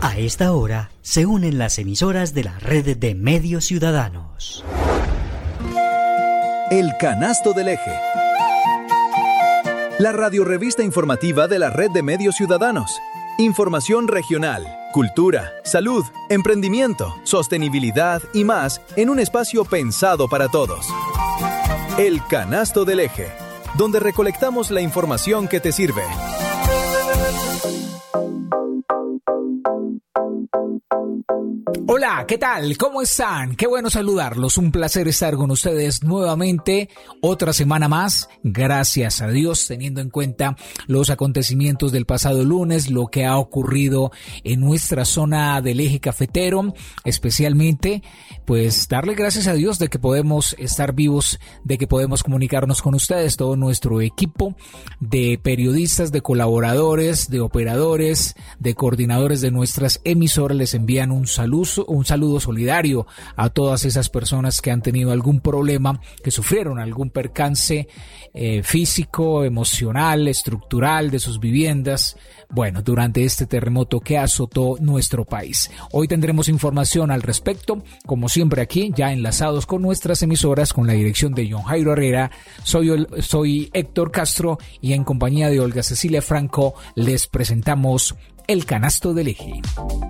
A esta hora se unen las emisoras de la Red de Medios Ciudadanos. El Canasto del Eje. La radiorrevista informativa de la Red de Medios Ciudadanos. Información regional, cultura, salud, emprendimiento, sostenibilidad y más en un espacio pensado para todos. El Canasto del Eje, donde recolectamos la información que te sirve. Hola, ¿qué tal? ¿Cómo están? Qué bueno saludarlos. Un placer estar con ustedes nuevamente. Otra semana más. Gracias a Dios, teniendo en cuenta los acontecimientos del pasado lunes, lo que ha ocurrido en nuestra zona del eje cafetero, especialmente, pues darle gracias a Dios de que podemos estar vivos, de que podemos comunicarnos con ustedes, todo nuestro equipo de periodistas, de colaboradores, de operadores, de coordinadores de nuestras emisoras. Les envían un saludo solidario a todas esas personas que han tenido algún problema, que sufrieron algún percance físico, emocional, estructural de sus viviendas, bueno, durante este terremoto que azotó nuestro país. Hoy tendremos información al respecto, como siempre aquí, ya enlazados con nuestras emisoras, con la dirección de John Jairo Herrera. Soy Héctor Castro y en compañía de Olga Cecilia Franco les presentamos El Canasto del Eje.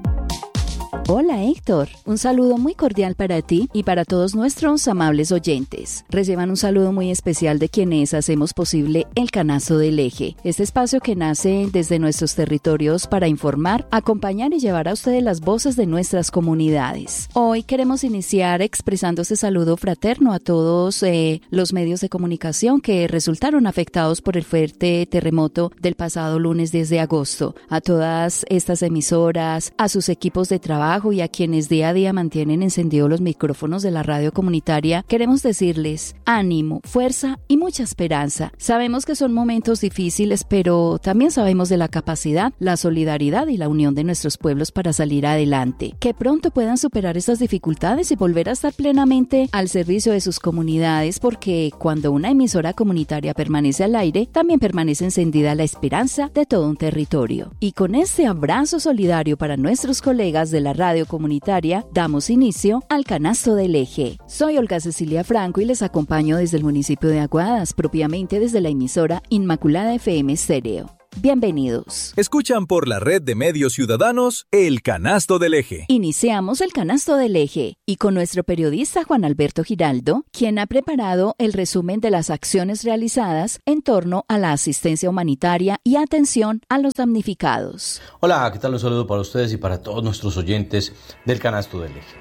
Hola Héctor, un saludo muy cordial para ti y para todos nuestros amables oyentes. Reciban un saludo muy especial de quienes hacemos posible El Canasto del Eje, este espacio que nace desde nuestros territorios para informar, acompañar y llevar a ustedes las voces de nuestras comunidades. Hoy queremos iniciar expresando este saludo fraterno a todos los medios de comunicación que resultaron afectados por el fuerte terremoto del pasado lunes 10 de agosto, a todas estas emisoras, a sus equipos de trabajo y a quienes día a día mantienen encendidos los micrófonos de la radio comunitaria. Queremos decirles ánimo, fuerza y mucha esperanza. Sabemos que son momentos difíciles, pero también sabemos de la capacidad, la solidaridad y la unión de nuestros pueblos para salir adelante. Que pronto puedan superar estas dificultades y volver a estar plenamente al servicio de sus comunidades, porque cuando una emisora comunitaria permanece al aire, también permanece encendida la esperanza de todo un territorio. Y con este abrazo solidario para nuestros colegas de la radio comunitaria, damos inicio al Canasto del Eje. Soy Olga Cecilia Franco y les acompaño desde el municipio de Aguadas, propiamente desde la emisora Inmaculada FM Stereo. Bienvenidos. Escuchan por la Red de Medios Ciudadanos El Canasto del Eje. Iniciamos el Canasto del Eje y con nuestro periodista Juan Alberto Giraldo, quien ha preparado el resumen de las acciones realizadas en torno a la asistencia humanitaria y atención a los damnificados. Hola, ¿qué tal? Un saludo para ustedes y para todos nuestros oyentes del Canasto del Eje.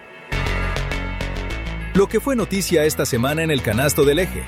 Lo que fue noticia esta semana en el Canasto del Eje.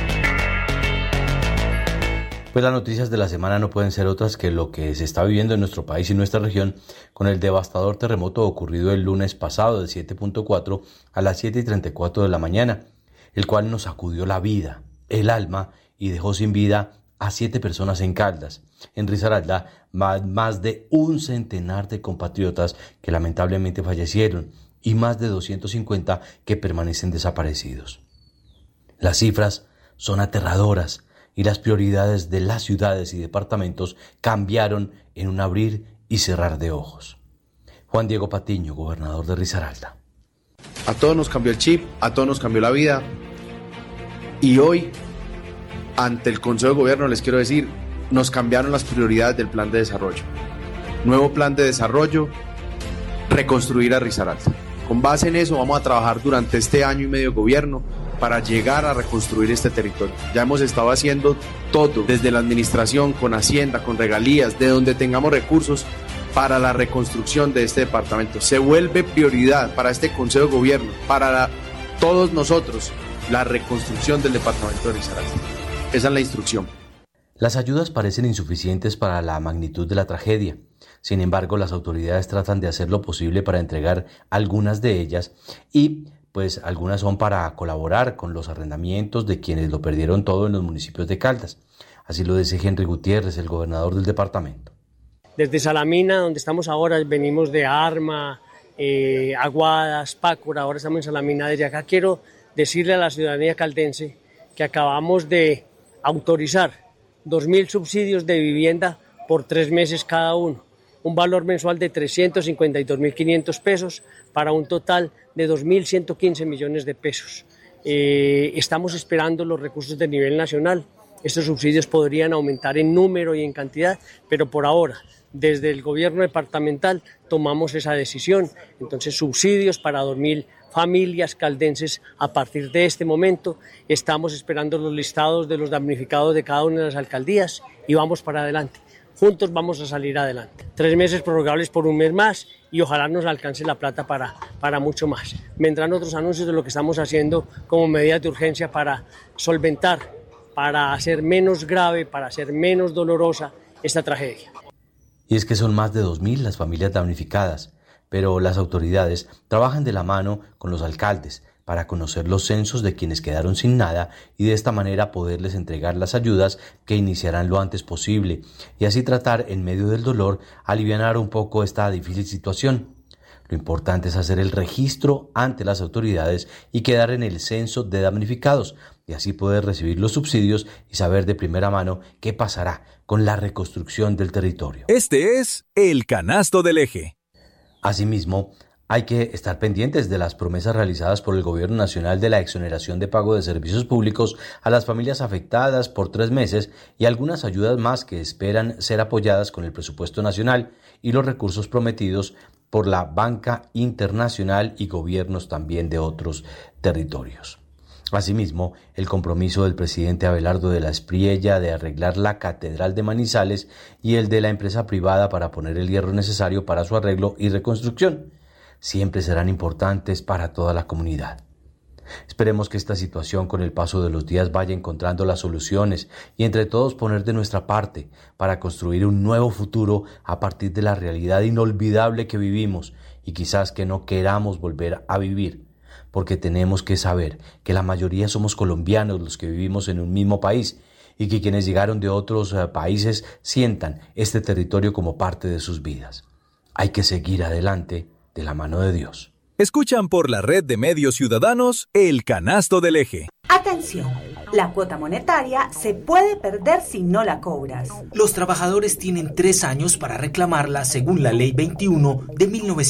Pues las noticias de la semana no pueden ser otras que lo que se está viviendo en nuestro país y nuestra región con el devastador terremoto ocurrido el lunes pasado de 7.4 a las 7:34 de la mañana, el cual nos sacudió la vida, el alma y dejó sin vida a 7 personas en Caldas. En Risaralda, más de un centenar de compatriotas que lamentablemente fallecieron y más de 250 que permanecen desaparecidos. Las cifras son aterradoras y las prioridades de las ciudades y departamentos cambiaron en un abrir y cerrar de ojos. Juan Diego Patiño, gobernador de Risaralda. A todos nos cambió el chip, a todos nos cambió la vida. Y hoy, ante el Consejo de Gobierno, les quiero decir, nos cambiaron las prioridades del plan de desarrollo. Nuevo plan de desarrollo, reconstruir a Risaralda. Con base en eso vamos a trabajar durante este año y medio de gobierno para llegar a reconstruir este territorio. Ya hemos estado haciendo todo, desde la administración, con Hacienda, con regalías, de donde tengamos recursos para la reconstrucción de este departamento. Se vuelve prioridad para este Consejo de Gobierno, para todos nosotros, la reconstrucción del departamento de Risaralda. Esa es la instrucción. Las ayudas parecen insuficientes para la magnitud de la tragedia. Sin embargo, las autoridades tratan de hacer lo posible para entregar algunas de ellas y pues algunas son para colaborar con los arrendamientos de quienes lo perdieron todo en los municipios de Caldas. Así lo dice Henry Gutiérrez, el gobernador del departamento. Desde Salamina, donde estamos ahora, venimos de Arma, Aguadas, Pácora, ahora estamos en Salamina. Desde acá quiero decirle a la ciudadanía caldense que acabamos de autorizar 2.000 subsidios de vivienda por 3 meses cada uno. un valor mensual de 352.500 pesos para un total de 2.115 millones de pesos. Estamos esperando los recursos de nivel nacional. Estos subsidios podrían aumentar en número y en cantidad, pero por ahora, desde el gobierno departamental tomamos esa decisión. Entonces, subsidios para 2.000 familias caldenses a partir de este momento. Estamos esperando los listados de los damnificados de cada una de las alcaldías y vamos para adelante. Juntos vamos a salir adelante. 3 meses prorrogables por un mes más y ojalá nos alcance la plata para mucho más. Vendrán otros anuncios de lo que estamos haciendo como medidas de urgencia para solventar, para hacer menos grave, para hacer menos dolorosa esta tragedia. Y es que son más de 2.000 las familias damnificadas, pero las autoridades trabajan de la mano con los alcaldes para conocer los censos de quienes quedaron sin nada y de esta manera poderles entregar las ayudas que iniciarán lo antes posible y así tratar en medio del dolor alivianar un poco esta difícil situación. Lo importante es hacer el registro ante las autoridades y quedar en el censo de damnificados y así poder recibir los subsidios y saber de primera mano qué pasará con la reconstrucción del territorio. Este es el Canasto del Eje. Asimismo, hay que estar pendientes de las promesas realizadas por el Gobierno Nacional de la exoneración de pago de servicios públicos a las familias afectadas por 3 meses y algunas ayudas más que esperan ser apoyadas con el presupuesto nacional y los recursos prometidos por la banca internacional y gobiernos también de otros territorios. Asimismo, el compromiso del presidente Abelardo de la Espriella de arreglar la Catedral de Manizales y el de la empresa privada para poner el hierro necesario para su arreglo y reconstrucción siempre serán importantes para toda la comunidad. Esperemos que esta situación con el paso de los días vaya encontrando las soluciones y entre todos poner de nuestra parte para construir un nuevo futuro a partir de la realidad inolvidable que vivimos y quizás que no queramos volver a vivir, porque tenemos que saber que la mayoría somos colombianos los que vivimos en un mismo país y que quienes llegaron de otros países sientan este territorio como parte de sus vidas. Hay que seguir adelante de la mano de Dios. Escuchan por la Red de Medios Ciudadanos el Canasto del Eje. Atención, la cuota monetaria se puede perder si no la cobras. Los trabajadores tienen 3 años para reclamarla según la Ley 21 de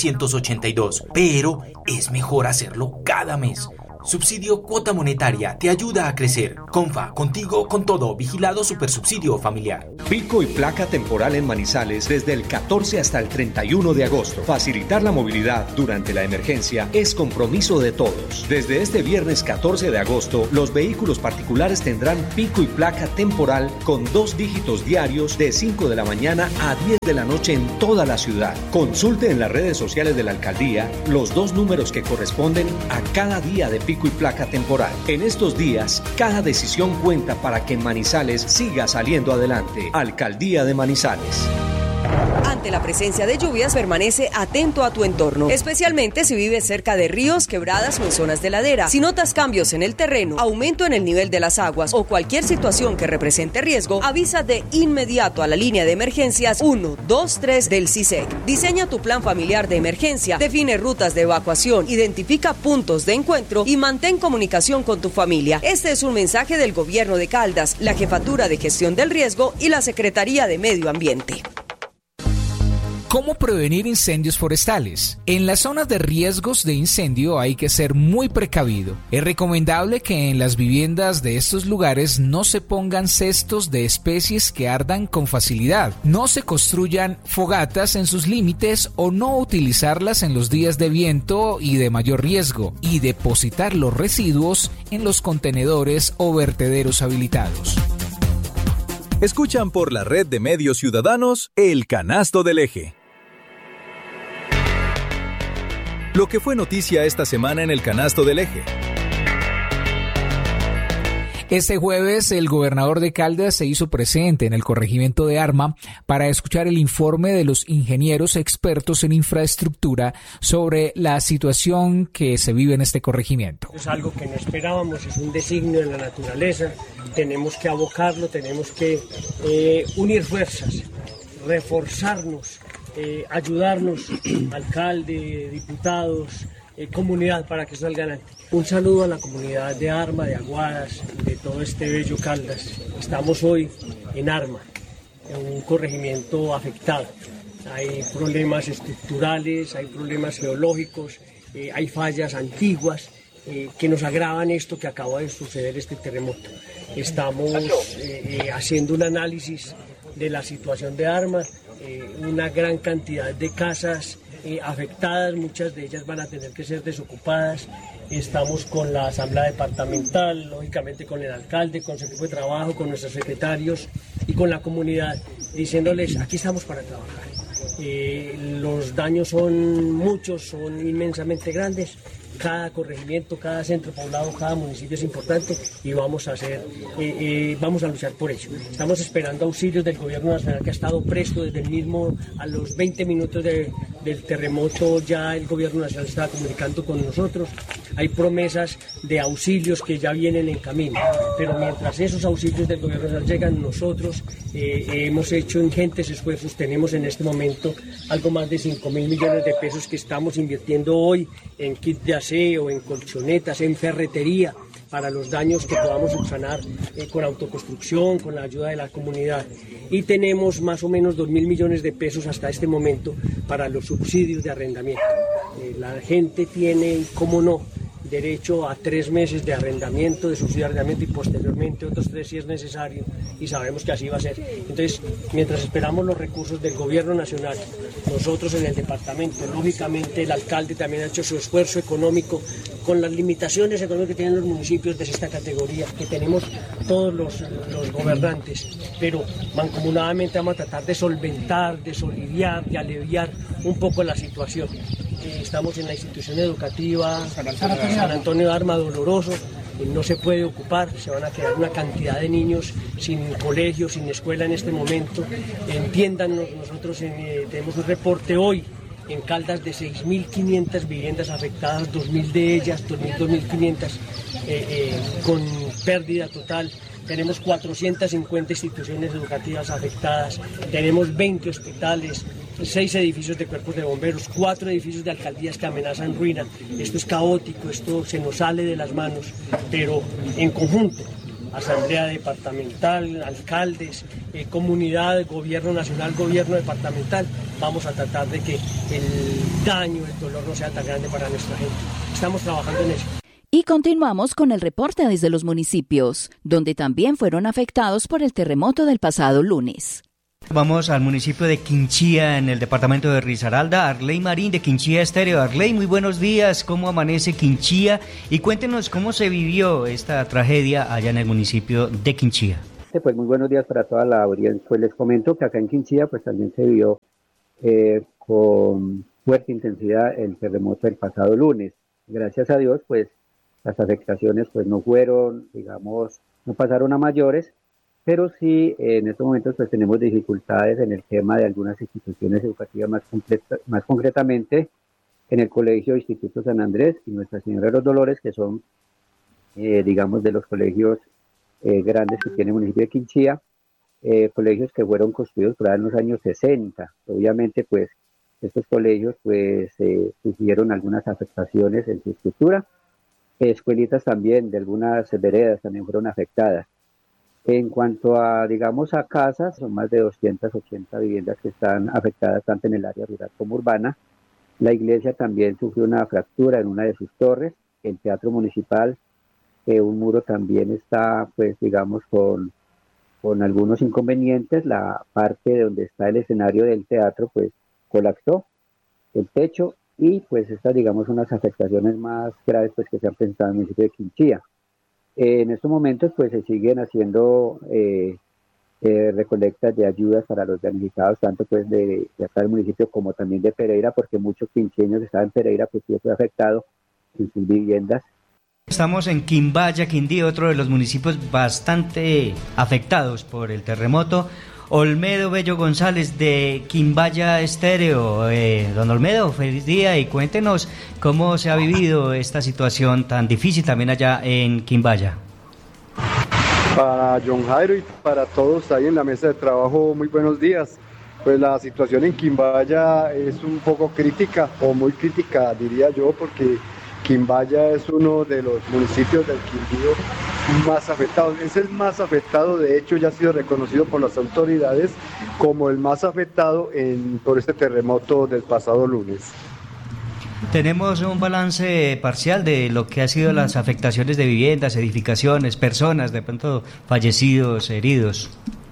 1982, pero es mejor hacerlo cada mes. Subsidio Cuota Monetaria te ayuda a crecer. Confa, contigo, con todo. Vigilado Supersubsidio Familiar. Pico y placa temporal en Manizales desde el 14 hasta el 31 de agosto. Facilitar la movilidad durante la emergencia es compromiso de todos. Desde este viernes 14 de agosto, los vehículos particulares tendrán pico y placa temporal con 2 dígitos diarios de 5 de la mañana a 10 de la noche en toda la ciudad. Consulte en las redes sociales de la alcaldía los 2 números que corresponden a cada día de pico y placa temporal. En estos días, cada decisión cuenta para que Manizales siga saliendo adelante. Alcaldía de Manizales. Ante la presencia de lluvias, permanece atento a tu entorno, especialmente si vives cerca de ríos, quebradas o en zonas de ladera. Si notas cambios en el terreno, aumento en el nivel de las aguas o cualquier situación que represente riesgo, avisa de inmediato a la línea de emergencias 123 del CISEC. Diseña tu plan familiar de emergencia, define rutas de evacuación, identifica puntos de encuentro y mantén comunicación con tu familia. Este es un mensaje del Gobierno de Caldas, la Jefatura de Gestión del Riesgo y la Secretaría de Medio Ambiente. ¿Cómo prevenir incendios forestales? En las zonas de riesgos de incendio hay que ser muy precavido. Es recomendable que en las viviendas de estos lugares no se pongan cestos de especies que ardan con facilidad, no se construyan fogatas en sus límites o no utilizarlas en los días de viento y de mayor riesgo, y depositar los residuos en los contenedores o vertederos habilitados. Escuchan por la Red de Medios Ciudadanos el Canasto del Eje. Lo que fue noticia esta semana en el Canasto del Eje. Este jueves, el gobernador de Caldas se hizo presente en el corregimiento de Arma para escuchar el informe de los ingenieros expertos en infraestructura sobre la situación que se vive en este corregimiento. Es algo que no esperábamos, es un designio de la naturaleza, tenemos que abocarlo, tenemos que unir fuerzas, reforzarnos, ayudarnos, alcalde, diputados, comunidad, para que salga adelante. Un saludo a la comunidad de Arma, de Aguadas, de todo este bello Caldas. Estamos hoy en Arma, en un corregimiento afectado. hay problemas estructurales, hay problemas geológicos, hay fallas antiguas que nos agravan esto que acaba de suceder, este terremoto. Estamos haciendo un análisis de la situación de Arma, una gran cantidad de casas afectadas, muchas de ellas van a tener que ser desocupadas. Estamos con la asamblea departamental, lógicamente con el alcalde, con su equipo de trabajo, con nuestros secretarios y con la comunidad, diciéndoles, aquí estamos para trabajar. Los daños son muchos, son inmensamente grandes. Cada corregimiento, cada centro poblado, cada municipio es importante y vamos a luchar por ello. Estamos esperando auxilios del gobierno nacional, que ha estado presto desde el mismo, a los 20 minutos del terremoto ya el gobierno nacional estaba comunicando con nosotros. Hay promesas de auxilios que ya vienen en camino, pero mientras esos auxilios del gobierno nacional llegan, nosotros hemos hecho ingentes esfuerzos. Tenemos en este momento algo más de 5.000 millones de pesos que estamos invirtiendo hoy en kit de aseo, en colchonetas, en ferretería, para los daños que podamos subsanar con autoconstrucción, con la ayuda de la comunidad. Y tenemos más o menos 2.000 millones de pesos hasta este momento para los subsidios de arrendamiento. La gente tiene, cómo no, derecho a 3 meses de arrendamiento, de subsidio de arrendamiento, y posteriormente otros 3 si es necesario, y sabemos que así va a ser. Entonces, mientras esperamos los recursos del gobierno nacional, nosotros en el departamento, lógicamente el alcalde también ha hecho su esfuerzo económico con las limitaciones económicas que tienen los municipios de esta categoría, que tenemos todos los gobernantes, pero mancomunadamente vamos a tratar de solventar, de soliviar, de aliviar un poco la situación. Estamos en la institución educativa San Antonio de Arma, doloroso, no se puede ocupar, se van a quedar una cantidad de niños sin colegio, sin escuela en este momento. Entiéndanos, nosotros tenemos un reporte hoy en Caldas de 6.500 viviendas afectadas, 2.000 de ellas, 2.500 con pérdida total. Tenemos 450 instituciones educativas afectadas, tenemos 20 hospitales, 6 edificios de cuerpos de bomberos, 4 edificios de alcaldías que amenazan ruina. Esto es caótico, esto se nos sale de las manos, pero en conjunto, asamblea departamental, alcaldes, comunidad, gobierno nacional, gobierno departamental, vamos a tratar de que el daño, el dolor no sea tan grande para nuestra gente. Estamos trabajando en eso. Y continuamos con el reporte desde los municipios, donde también fueron afectados por el terremoto del pasado lunes. Vamos al municipio de Quinchía, en el departamento de Risaralda. Arley Marín, de Quinchía Estéreo. Arley, muy buenos días. ¿Cómo amanece Quinchía? Y cuéntenos cómo se vivió esta tragedia allá en el municipio de Quinchía. Pues muy buenos días para toda la audiencia. Pues les comento que acá en Quinchía pues también se vivió con fuerte intensidad el terremoto del pasado lunes. Gracias a Dios, pues las afectaciones pues no fueron, digamos, no pasaron a mayores, pero sí en estos momentos pues tenemos dificultades en el tema de algunas instituciones educativas, más concretamente en el Colegio Instituto San Andrés y Nuestra Señora de los Dolores, que son, digamos, de los colegios grandes que tiene el municipio de Quinchía, colegios que fueron construidos por ahí en los años 60. Obviamente, pues, estos colegios pues sufrieron algunas afectaciones en su estructura. Escuelitas también de algunas veredas también fueron afectadas. En cuanto a, digamos, a casas, son más de 280 viviendas que están afectadas tanto en el área rural como urbana. La iglesia también sufrió una fractura en una de sus torres. El teatro municipal, un muro también está, pues, digamos, con algunos inconvenientes. La parte donde está el escenario del teatro, pues, colapsó el techo. Y pues estas, digamos, unas afectaciones más graves pues que se han presentado en el municipio de Quinchía. En estos momentos pues se siguen haciendo recolectas de ayudas para los damnificados, tanto pues de acá del municipio como también de Pereira, porque muchos quincheños que estaban en Pereira pues sí fue afectado en sus viviendas. Estamos en Quimbaya, Quindío, otro de los municipios bastante afectados por el terremoto. Olmedo Bello González, de Quimbaya Estéreo. Don Olmedo, feliz día y cuéntenos cómo se ha vivido esta situación tan difícil también allá en Quimbaya. Para John Jairo y para todos ahí en la mesa de trabajo, muy buenos días. Pues la situación en Quimbaya es un poco crítica, o muy crítica diría yo, porque Quimbaya es uno de los municipios del Quindío más afectado. Es el más afectado, de hecho ya ha sido reconocido por las autoridades como el más afectado por este terremoto del pasado lunes. Tenemos un balance parcial de lo que ha sido las afectaciones de viviendas, edificaciones, personas, de pronto fallecidos, heridos.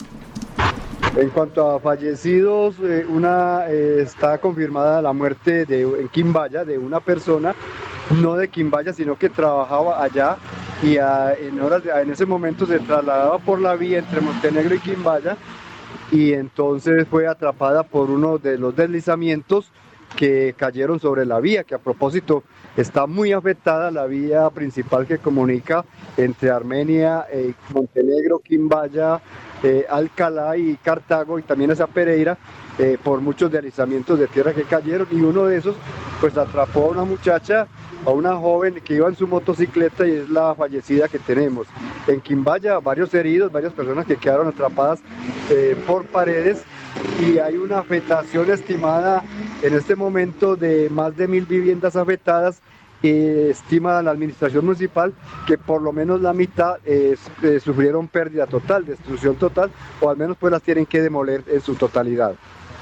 En cuanto a fallecidos, está confirmada la muerte en Quimbaya de una persona, no de Quimbaya, sino que trabajaba allá y en ese momento se trasladaba por la vía entre Montenegro y Quimbaya y entonces fue atrapada por uno de los deslizamientos que cayeron sobre la vía, que a propósito está muy afectada, la vía principal que comunica entre Armenia, Montenegro, Quimbaya, Alcalá y Cartago y también esa Pereira, por muchos deslizamientos de tierra que cayeron, y uno de esos pues atrapó a una muchacha, a una joven que iba en su motocicleta, y es la fallecida que tenemos. En Quimbaya varios heridos, varias personas que quedaron atrapadas por paredes, y hay una afectación estimada en este momento de más de 1.000 viviendas afectadas. Estima la administración municipal que por lo menos la mitad sufrieron pérdida total, destrucción total, o al menos pues las tienen que demoler en su totalidad.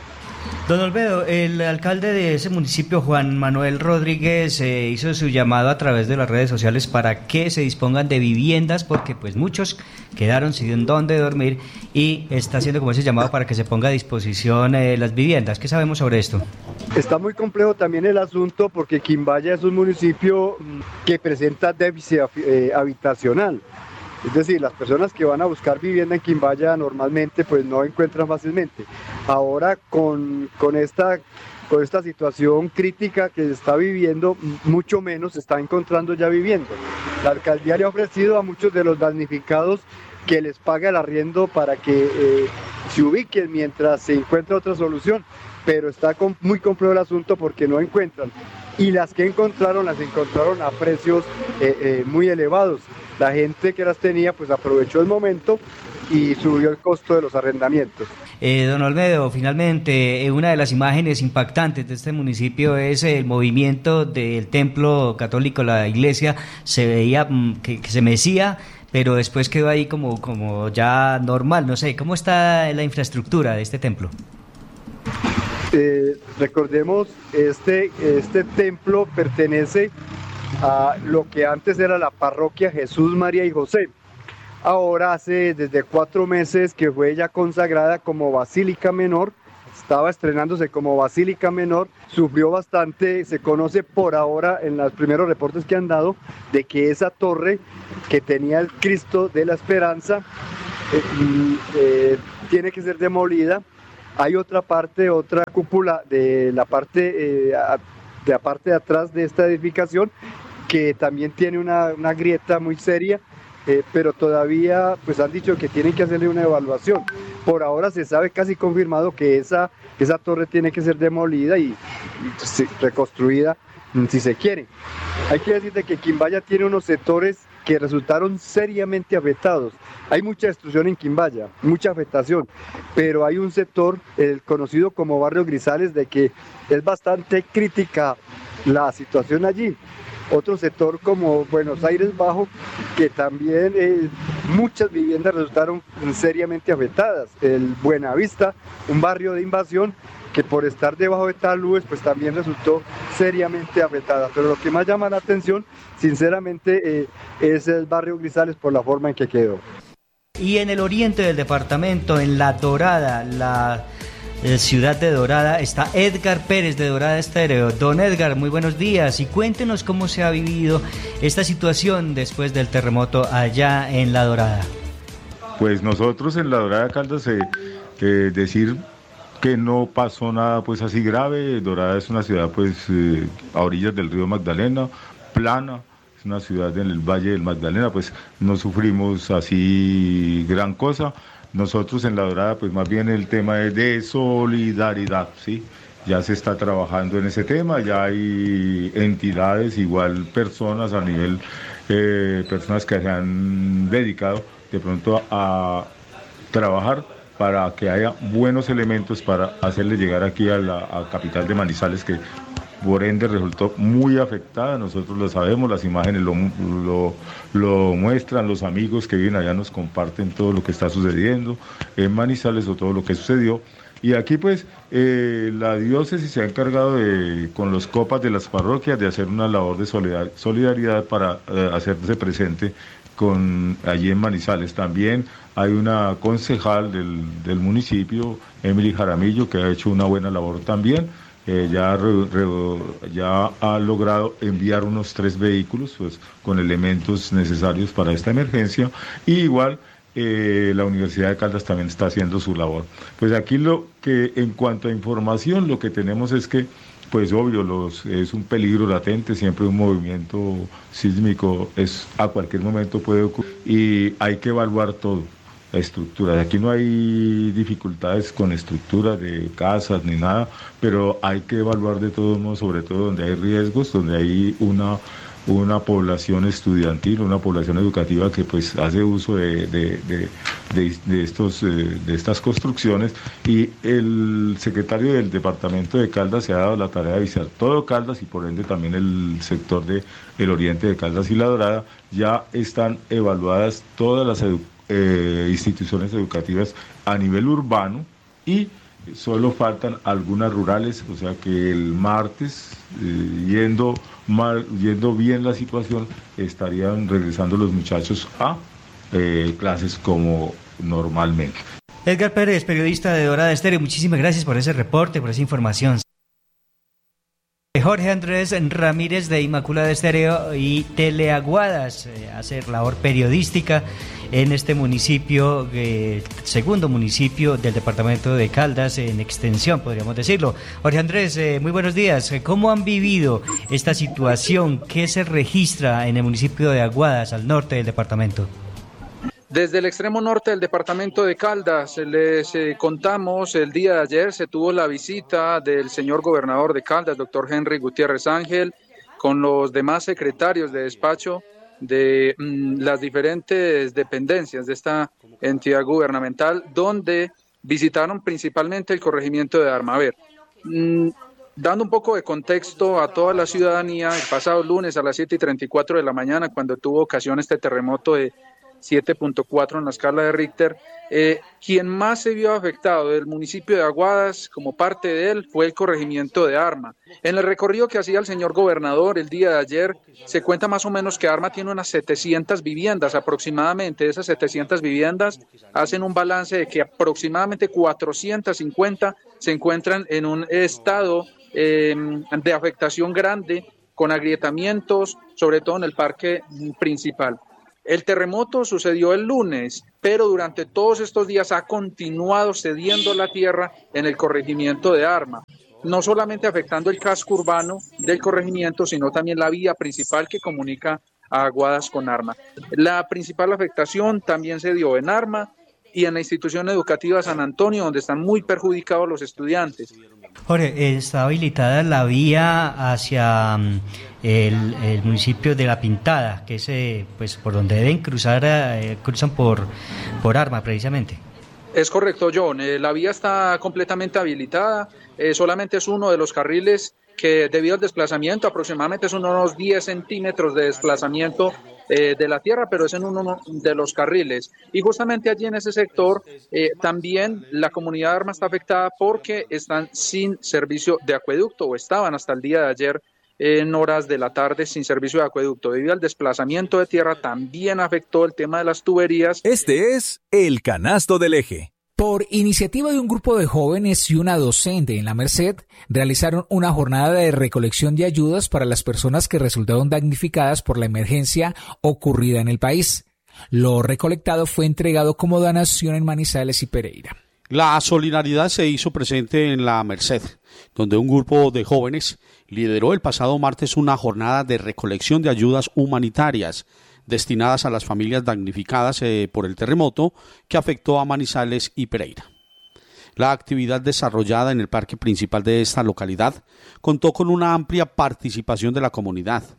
Don Olmedo, el alcalde de ese municipio, Juan Manuel Rodríguez, hizo su llamado a través de las redes sociales para que se dispongan de viviendas, porque pues muchos quedaron sin dónde dormir, y está haciendo como ese llamado para que se ponga a disposición las viviendas. ¿Qué sabemos sobre esto? Está muy complejo también el asunto, porque Quimbaya es un municipio que presenta déficit habitacional. Es decir, las personas que van a buscar vivienda en Quimbaya normalmente pues no encuentran fácilmente. Ahora con esta situación crítica que se está viviendo, mucho menos se está encontrando ya vivienda. La alcaldía le ha ofrecido a muchos de los damnificados que les pague el arriendo para que se ubiquen mientras se encuentra otra solución, pero está muy complejo el asunto porque no encuentran. Y las que encontraron, las encontraron a precios muy elevados. La gente que las tenía pues aprovechó el momento y subió el costo de los arrendamientos. Don Olmedo, finalmente, una de las imágenes impactantes de este municipio es el movimiento del templo católico, la iglesia, se veía que se mecía, pero después quedó ahí como ya normal. No sé, ¿cómo está la infraestructura de este templo? Recordemos, este templo pertenece a lo que antes era la parroquia Jesús, María y José. Ahora hace desde 4 meses que fue ya consagrada como Basílica Menor, estaba estrenándose como Basílica Menor, sufrió bastante, se conoce por ahora en los primeros reportes que han dado de que esa torre que tenía el Cristo de la Esperanza tiene que ser demolida. Hay otra cúpula de la parte de atrás de esta edificación que también tiene una grieta muy seria, pero todavía pues han dicho que tienen que hacerle una evaluación. Por ahora se sabe casi confirmado que esa torre tiene que ser demolida y reconstruida si se quiere. Hay que decir que Quimbaya tiene unos sectores que resultaron seriamente afectados. Hay mucha destrucción en Quimbaya, mucha afectación, pero hay un sector, el conocido como Barrio Grisales, de que es bastante crítica la situación allí. Otro sector como Buenos Aires Bajo, que también muchas viviendas resultaron seriamente afectadas. El Buenavista, un barrio de invasión que por estar debajo de taludes pues también resultó seriamente afectada. Pero lo que más llama la atención, sinceramente, es el barrio Grisales por la forma en que quedó. Y en el oriente del departamento, en La Dorada, la ciudad de Dorada, está Edgar Pérez de Dorada Estéreo. Don Edgar, muy buenos días y cuéntenos cómo se ha vivido esta situación después del terremoto allá en La Dorada. Pues nosotros en La Dorada Caldas, decir que no pasó nada pues así grave. Dorada es una ciudad pues a orillas del río Magdalena, plana, es una ciudad en el Valle del Magdalena, pues no sufrimos así gran cosa. Nosotros en La Dorada pues más bien el tema es de solidaridad, ¿sí? Ya se está trabajando en ese tema, ya hay entidades, igual personas a nivel, personas que se han dedicado de pronto a trabajar para que haya buenos elementos para hacerle llegar aquí a la capital de Manizales, que por ende resultó muy afectada. Nosotros lo sabemos, las imágenes lo muestran, los amigos que viven allá nos comparten todo lo que está sucediendo en Manizales o todo lo que sucedió. Y aquí pues la diócesis se ha encargado con los copas de las parroquias de hacer una labor de solidaridad para hacerse presente allí en Manizales. También hay una concejal del municipio, Emily Jaramillo, que ha hecho una buena labor también. Ya ha logrado enviar unos 3 vehículos pues, con elementos necesarios para esta emergencia. Y igual la Universidad de Caldas también está haciendo su labor. Pues aquí lo que en cuanto a información, lo que tenemos es que pues obvio, es un peligro latente, siempre un movimiento sísmico a cualquier momento puede ocurrir y hay que evaluar todo, la estructura. Aquí no hay dificultades con estructuras de casas ni nada, pero hay que evaluar de todos modos, sobre todo donde hay riesgos, donde hay una población estudiantil, una población educativa que pues hace uso de estas construcciones, y el secretario del departamento de Caldas se ha dado la tarea de visitar todo Caldas y por ende también el sector del oriente de Caldas y La Dorada. Ya están evaluadas todas las instituciones educativas a nivel urbano y solo faltan algunas rurales, o sea que el martes, yendo bien la situación, estarían regresando los muchachos a clases como normalmente. Edgar Pérez, periodista de Dorada Estéreo, muchísimas gracias por ese reporte, por esa información. Jorge Andrés Ramírez de Inmaculada Estéreo y Teleaguadas hace labor periodística en este municipio, segundo municipio del departamento de Caldas en extensión, podríamos decirlo. Jorge Andrés, muy buenos días. ¿Cómo han vivido esta situación? ¿Qué se registra en el municipio de Aguadas, al norte del departamento? Desde el extremo norte del departamento de Caldas, les contamos, el día de ayer se tuvo la visita del señor gobernador de Caldas, doctor Henry Gutiérrez Ángel, con los demás secretarios de despacho de las diferentes dependencias de esta entidad gubernamental, donde visitaron principalmente el corregimiento de Arma. A ver, dando un poco de contexto a toda la ciudadanía, el pasado lunes a las 7:34 de la mañana, cuando tuvo ocasión este terremoto de 7.4 en la escala de Richter, quien más se vio afectado del municipio de Aguadas, como parte de él, fue el corregimiento de Arma. En el recorrido que hacía el señor gobernador el día de ayer, se cuenta más o menos que Arma tiene unas 700 viviendas aproximadamente. De esas 700 viviendas hacen un balance de que aproximadamente 450 se encuentran en un estado de afectación grande, con agrietamientos, sobre todo en el parque principal. El terremoto sucedió el lunes, pero durante todos estos días ha continuado cediendo la tierra en el corregimiento de Arma, no solamente afectando el casco urbano del corregimiento, sino también la vía principal que comunica a Aguadas con Arma. La principal afectación también se dio en Arma y en la institución educativa San Antonio, donde están muy perjudicados los estudiantes. Jorge, está habilitada la vía hacia el municipio de La Pintada, que es pues por donde deben cruzan por Arma precisamente. Es correcto, John. La vía está completamente habilitada, solamente es uno de los carriles que, debido al desplazamiento, aproximadamente son unos 10 centímetros de desplazamiento de la tierra, pero es en uno de los carriles. Y justamente allí en ese sector también la comunidad de Arma está afectada porque están sin servicio de acueducto, o estaban hasta el día de ayer en horas de la tarde sin servicio de acueducto. Debido al desplazamiento de tierra también afectó el tema de las tuberías. Este es El Canasto del Eje. Por iniciativa de un grupo de jóvenes y una docente en La Merced, realizaron una jornada de recolección de ayudas para las personas que resultaron damnificadas por la emergencia ocurrida en el país. Lo recolectado fue entregado como donación en Manizales y Pereira. La solidaridad se hizo presente en La Merced, donde un grupo de jóvenes lideró el pasado martes una jornada de recolección de ayudas humanitarias destinadas a las familias damnificadas por el terremoto que afectó a Manizales y Pereira. La actividad desarrollada en el parque principal de esta localidad contó con una amplia participación de la comunidad,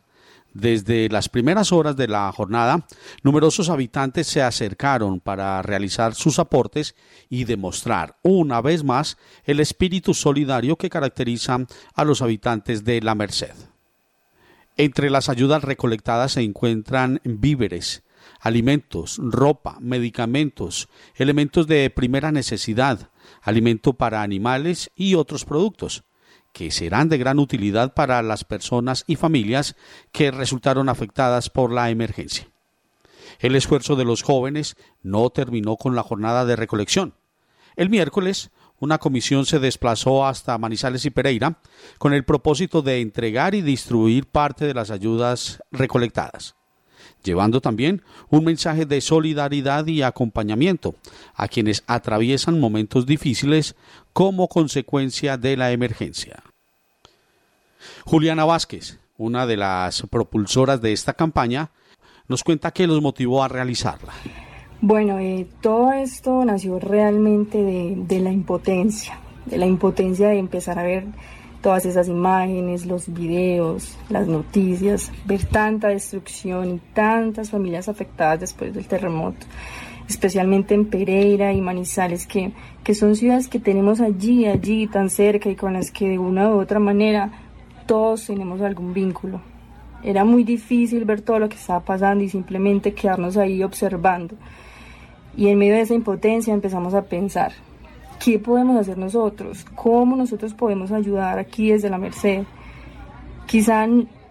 Desde las primeras horas de la jornada, numerosos habitantes se acercaron para realizar sus aportes y demostrar una vez más el espíritu solidario que caracteriza a los habitantes de La Merced. Entre las ayudas recolectadas se encuentran víveres, alimentos, ropa, medicamentos, elementos de primera necesidad, alimento para animales y otros productos, que serán de gran utilidad para las personas y familias que resultaron afectadas por la emergencia. El esfuerzo de los jóvenes no terminó con la jornada de recolección. El miércoles, una comisión se desplazó hasta Manizales y Pereira con el propósito de entregar y distribuir parte de las ayudas recolectadas, llevando también un mensaje de solidaridad y acompañamiento a quienes atraviesan momentos difíciles como consecuencia de la emergencia. Juliana Vázquez, una de las propulsoras de esta campaña, nos cuenta qué los motivó a realizarla. Bueno, todo esto nació realmente de la impotencia de empezar a ver todas esas imágenes, los videos, las noticias, ver tanta destrucción y tantas familias afectadas después del terremoto, especialmente en Pereira y Manizales, que son ciudades que tenemos allí tan cerca y con las que de una u otra manera todos tenemos algún vínculo. Era muy difícil ver todo lo que estaba pasando y simplemente quedarnos ahí observando. Y en medio de esa impotencia empezamos a pensar, ¿qué podemos hacer nosotros? ¿Cómo nosotros podemos ayudar aquí desde La Merced? Quizá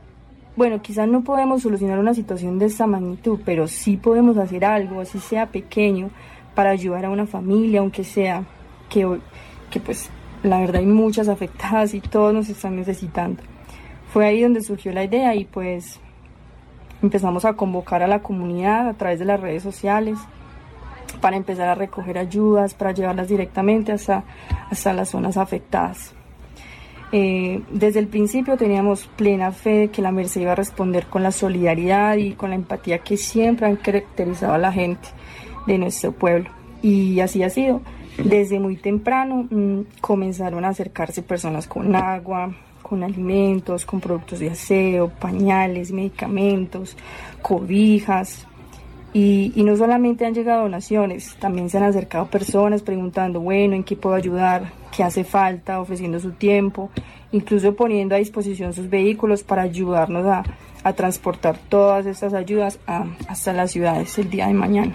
no podemos solucionar una situación de esta magnitud, pero sí podemos hacer algo, así sea pequeño, para ayudar a una familia, aunque sea que pues la verdad hay muchas afectadas y todos nos están necesitando. Fue ahí donde surgió la idea y pues empezamos a convocar a la comunidad a través de las redes sociales para empezar a recoger ayudas, para llevarlas directamente hasta las zonas afectadas. Desde el principio teníamos plena fe de que La Merced iba a responder con la solidaridad y con la empatía que siempre han caracterizado a la gente de nuestro pueblo. Y así ha sido. Desde muy temprano comenzaron a acercarse personas con agua, con alimentos, con productos de aseo, pañales, medicamentos, cobijas. Y no solamente han llegado donaciones, también se han acercado personas preguntando, bueno, ¿en qué puedo ayudar? ¿Qué hace falta? Ofreciendo su tiempo, incluso poniendo a disposición sus vehículos para ayudarnos a transportar todas estas ayudas hasta las ciudades el día de mañana.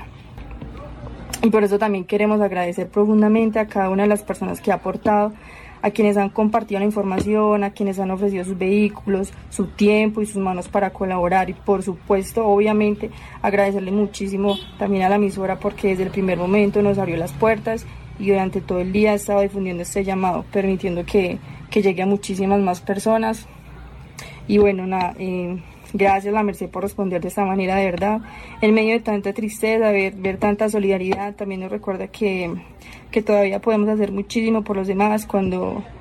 Y por eso también queremos agradecer profundamente a cada una de las personas que ha aportado, a quienes han compartido la información, a quienes han ofrecido sus vehículos, su tiempo y sus manos para colaborar. Y por supuesto, obviamente, agradecerle muchísimo también a la emisora porque desde el primer momento nos abrió las puertas y durante todo el día ha estado difundiendo este llamado, permitiendo que llegue a muchísimas más personas. Y bueno, gracias La Merced por responder de esta manera, de verdad. En medio de tanta tristeza, ver tanta solidaridad, también nos recuerda que todavía podemos hacer muchísimo por los demás cuando